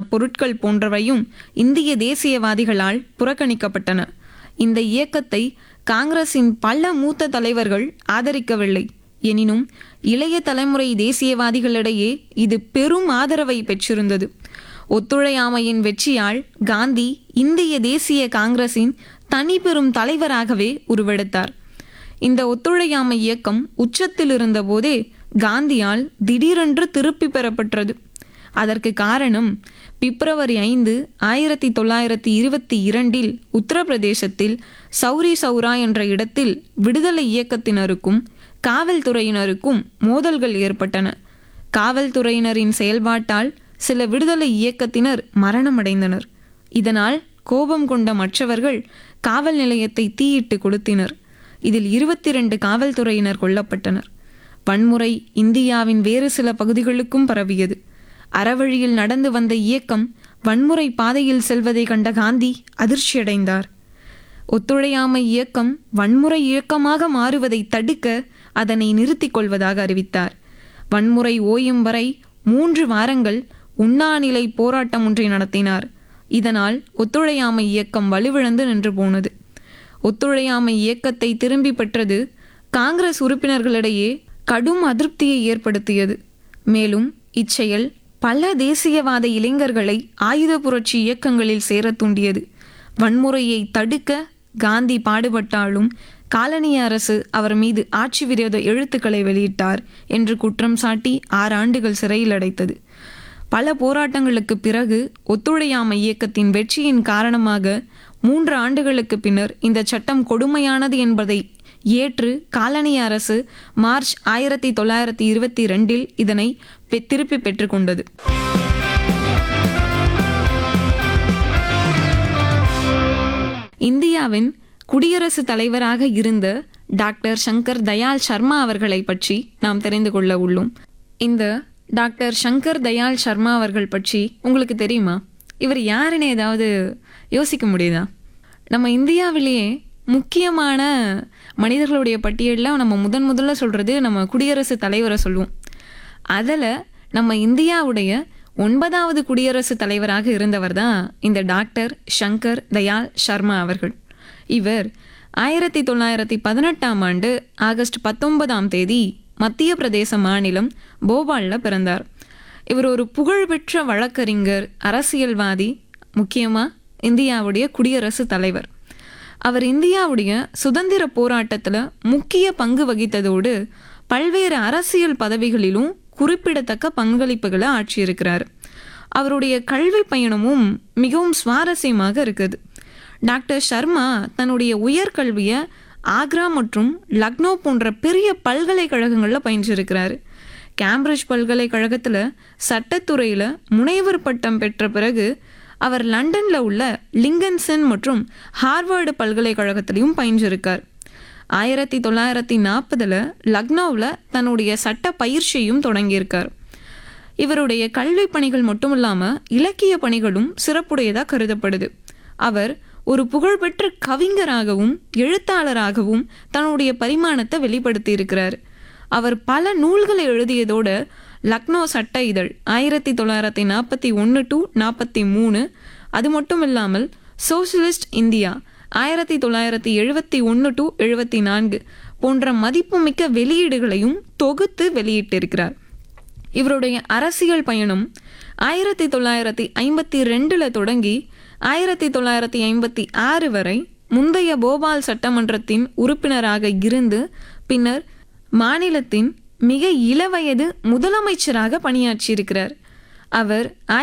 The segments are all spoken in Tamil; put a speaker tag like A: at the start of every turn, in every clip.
A: பொருட்கள் போன்றவையும் இந்திய தேசியவாதிகளால் புறக்கணிக்கப்பட்டன. இந்த இயக்கத்தை காங்கிரசின் பல மூத்த தலைவர்கள் ஆதரிக்கவில்லை. எனினும் இளைய தலைமுறை தேசியவாதிகளிடையே இது பெரும் ஆதரவை பெற்றிருந்தது. ஒத்துழையாமையின் வெற்றியால் காந்தி இந்திய தேசிய காங்கிரசின் தனி பெரும் தலைவராகவே உருவெடுத்தார். இந்த ஒத்துழையாமை இயக்கம் உச்சத்தில் இருந்தபோதே காந்தியால் திடீரென்று திருப்பி பெறப்பட்டது. அதற்கு காரணம் பிப்ரவரி 5, 1922 உத்தரப்பிரதேசத்தில் சௌரி சௌரா என்ற இடத்தில் விடுதலை இயக்கத்தினருக்கும் காவல்துறையினருக்கும் மோதல்கள் ஏற்பட்டன. காவல்துறையினரின் செயல்பாட்டால் சில விடுதலை இயக்கத்தினர் மரணமடைந்தனர். இதனால் கோபம் கொண்ட மற்றவர்கள் காவல் நிலையத்தை தீயிட்டு கொளுத்தினர். இதில் 22 காவல்துறையினர் கொல்லப்பட்டனர். வன்முறை இந்தியாவின் வேறு சில பகுதிகளுக்கும் பரவியது. அறவழியில் நடந்து வந்த இயக்கம் வன்முறை பாதையில் செல்வதை கண்ட காந்தி அதிர்ச்சியடைந்தார். ஒத்துழையாமை இயக்கம் வன்முறை இயக்கமாக மாறுவதை தடுக்க அதனை நிறுத்திக் கொள்வதாக அறிவித்தார். வன்முறை ஓயும் வரை 3 வாரங்கள் உண்ணாநிலை போராட்டம் ஒன்றை நடத்தினார். இதனால் ஒத்துழையாமை இயக்கம் வலுவிழந்து நின்று போனது. ஒத்துழையாமை இயக்கத்தை திரும்பி பெற்றது காங்கிரஸ் உறுப்பினர்களிடையே கடும் அதிருப்தியை ஏற்படுத்தியது. மேலும் இச்செயல் பல தேசியவாத இளைஞர்களை ஆயுத புரட்சி இயக்கங்களில் சேர தூண்டியது. வன்முறையை தடுக்க காந்தி பாடுபட்டாலும் காலனிய அரசு அவர் மீது ஆட்சி விரோத எழுத்துக்களை வெளியிட்டார் என்று குற்றம் சாட்டி 6 ஆண்டுகள் சிறையில் அடைத்தது. பல போராட்டங்களுக்கு பிறகு ஒத்துழையாமை இயக்கத்தின் வெற்றியின் காரணமாக 3 ஆண்டுகளுக்கு பின்னர் இந்த சட்டம் கொடுமையானது என்பதை ஏற்று காலனிய அரசு மார்ச் 1922 இதனை திருப்பி பெற்றுக்கொண்டது. இந்தியாவின் குடியரசுத் தலைவராக இருந்த டாக்டர் சங்கர் தயாள் சர்மா அவர்களை பற்றி நாம் தெரிந்து கொள்ள உள்ளோம். இந்த டாக்டர் சங்கர் தயாள் சர்மா அவர்கள் பற்றி உங்களுக்கு தெரியுமா? இவர் யாருன்னு ஏதாவது யோசிக்க முடியுதா? நம்ம இந்தியாவிலேயே முக்கியமான மனிதர்களுடைய பட்டியலில் நம்ம முதல்ல சொல்கிறது நம்ம குடியரசுத் தலைவரை சொல்லுவோம். அதில் நம்ம இந்தியாவுடைய 9வது குடியரசுத் தலைவராக இருந்தவர் தான் இந்த டாக்டர் சங்கர் தயாள் சர்மா அவர்கள். இவர் 1918 ஆண்டு ஆகஸ்ட் 19 மத்திய பிரதேச மாநிலம் போபாலில் பிறந்தார். இவர் ஒரு புகழ்பெற்ற வழக்கறிஞர், அரசியல்வாதி, முக்கியமாக இந்தியாவுடைய குடியரசுத் தலைவர். அவர் இந்தியாவுடைய சுதந்திர போராட்டத்தில் முக்கிய பங்கு வகித்ததோடு பல்வேறு அரசியல் பதவிகளிலும் குறிப்பிடத்தக்க பங்களிப்புகளை ஆற்றியிருக்கிறார். அவருடைய கல்வி பயணமும் மிகவும் சுவாரஸ்யமாக இருக்குது. டாக்டர் சர்மா தன்னுடைய உயர்கல்வியை ஆக்ரா மற்றும் லக்னோ போன்ற பெரிய பல்கலைக்கழகங்களில் பயின்றிருக்கிறார். கேம்பிரிட்ஜ் பல்கலைக்கழகத்தில் சட்டத்துறையில் முனைவர் பட்டம் பெற்ற பிறகு அவர் லண்டனில் உள்ள லிங்கன்சன் மற்றும் ஹார்வர்டு பல்கலைக்கழகத்திலையும் பயின்றிருக்கார். 1940 லக்னோவில் தன்னுடைய சட்ட பயிற்சியையும் தொடங்கியிருக்கார். இவருடைய கல்வி பணிகள் மட்டும் இல்லாமல் இலக்கிய பணிகளும் சிறப்புடையதாக கருதப்படுது. அவர் ஒரு புகழ்பெற்ற கவிஞராகவும் எழுத்தாளராகவும் தன்னுடைய பரிமாணத்தை வெளிப்படுத்தி இருக்கிறார். அவர் பல நூல்களை எழுதியதோடு லக்னோ சட்ட இதழ் 1941-43, அது மட்டும் இல்லாமல் சோசியலிஸ்ட் இந்தியா 1971-74 போன்ற மதிப்புமிக்க வெளியீடுகளையும் தொகுத்து வெளியிட்டிருக்கிறார். இவருடைய அரசியல் பயணம் 1952 தொடங்கி 1956 வரை முந்தைய போபால் சட்டமன்றத்தின் உறுப்பினராக இருந்து பின்னர் மாநிலத்தின் மிக இளவயது முதலமைச்சராக பணியாற்றியிருக்கிறார். அவர்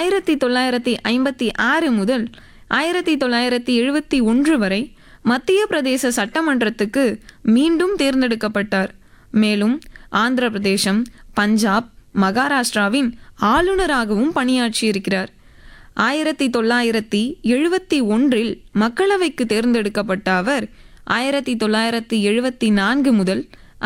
A: 1956 முதல் 1971 வரை மத்திய பிரதேச சட்டமன்றத்துக்கு மீண்டும் தேர்ந்தெடுக்கப்பட்டார். மேலும் ஆந்திர பிரதேசம், பஞ்சாப், மகாராஷ்டிராவின் ஆளுநராகவும் பணியாற்றியிருக்கிறார். 1971 மக்களவைக்கு தேர்ந்தெடுக்கப்பட்ட அவர் 1974 முதல்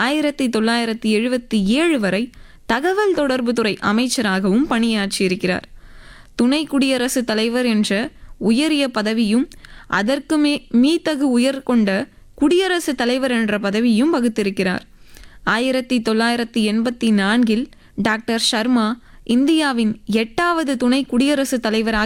A: 1977 வரை தகவல் தொடர்பு துறை அமைச்சராகவும் பணியாற்றியிருக்கிறார். துணை குடியரசுத் தலைவர் என்ற உயரிய பதவியும் அதற்கு மீத்தகு உயர் கொண்ட குடியரசுத் தலைவர் என்ற பதவியும் வகித்திருக்கிறார். 1984 டாக்டர் சர்மா இந்தியாவின் 8வது துணை குடியரசுத் தலைவராக